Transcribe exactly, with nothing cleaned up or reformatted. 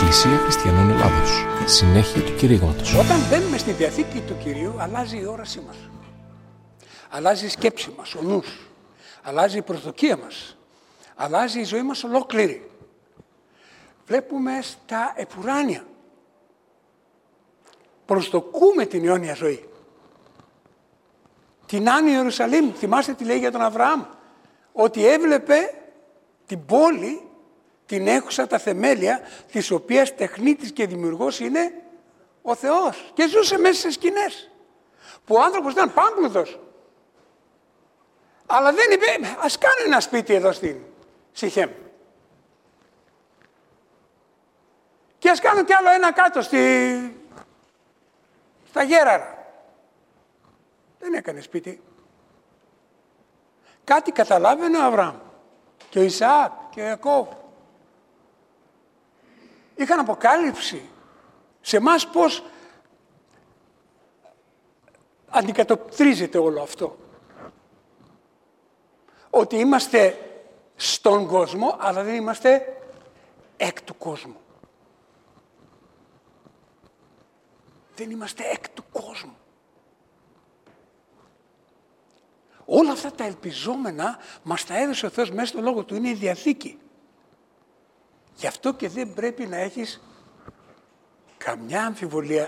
Εκκλησία Χριστιανών Ελλάδος. Συνέχεια του κηρύγματος. Όταν μπαίνουμε στη Διαθήκη του Κυρίου, αλλάζει η όρασή μας. Αλλάζει η σκέψη μας, ο νους. Αλλάζει η προσδοκία μας. Αλλάζει η ζωή μας ολόκληρη. Βλέπουμε στα επουράνια. Προσδοκούμε την αιώνια ζωή. Την Άννη Ιερουσαλήμ, θυμάστε τι λέει για τον Αβραάμ. Ότι έβλεπε την πόλη, την έχουσα τα θεμέλια, της οποίας τεχνίτης και δημιουργός είναι ο Θεός. Και ζούσε μέσα σε σκηνές. Που ο άνθρωπος ήταν πάμπλουδος. Αλλά δεν είπε, ας κάνω ένα σπίτι εδώ στην Σιχέμ. Και ας κάνω κι άλλο ένα κάτω στη... στα Γέραρα. Δεν έκανε σπίτι. Κάτι καταλάβαινε ο Αβραάμ και ο Ισαάκ και ο Ιακώβ. Είχαν αποκάλυψη σε εμάς πώς αντικατοπτρίζεται όλο αυτό. Ότι είμαστε στον κόσμο, αλλά δεν είμαστε εκ του κόσμου. Δεν είμαστε εκ του κόσμου. Όλα αυτά τα ελπιζόμενα μας τα έδωσε ο Θεός μέσα στο Λόγο Του. Είναι η Διαθήκη. Γι' αυτό και δεν πρέπει να έχεις καμιά αμφιβολία